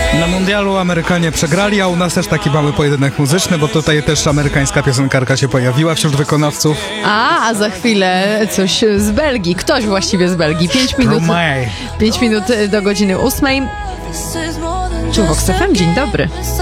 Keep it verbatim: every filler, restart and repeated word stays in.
Na mundialu Amerykanie przegrali, a u nas też taki mały pojedynek muzyczny, bo tutaj też amerykańska piosenkarka się pojawiła wśród wykonawców. A, a za chwilę coś z Belgii. Ktoś właściwie z Belgii. Pięć minut, pięć minut do godziny ósmej. Tu Vox F M, dzień dobry.